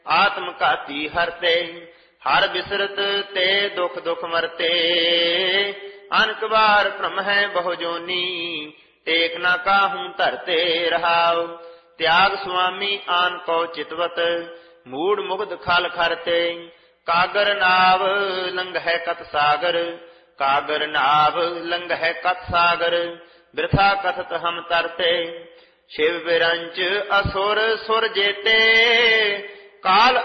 ਆਤਮ ਘਾਤੀ ਹਰਤੇ। ਹਰ ਬਿਸਰਤ ਤੇ ਦੁਖ ਦੁਖ ਮਰਤੇ। ਅਨਕ ਬਾਰ ਭ੍ਰਮ ਹੈ ਬਹੁ ਜੋਨੀ। ਟੇਕ ਨਾ ਕਾਹੂ ਧਰਤੇ ਰਹਾਉ। ਤਿਆਗ ਸੁਆਮੀ ਆਨ ਕੋ ਚਿਤਵਤ। ਮੂੜ ਮੁਗਧ ਖਲ ਖਰਤੇ। ਕਾਗਰ ਨਾਵ ਲੰਘੈ ਕਤ ਸਾਗਰ। ਕਾਗਰ ਨਾਵ ਲੰਘੈ ਕਤ ਸਾਗਰ। ਬਿਰਥਾ ਕਥਤ ਹਮ ਤਰਤੇ। ਸ਼ਿਵ ਬਿਰੰਚ ਅਸੁਰ ਸੁਰ ਜੇਤੇ। ਕਾਲ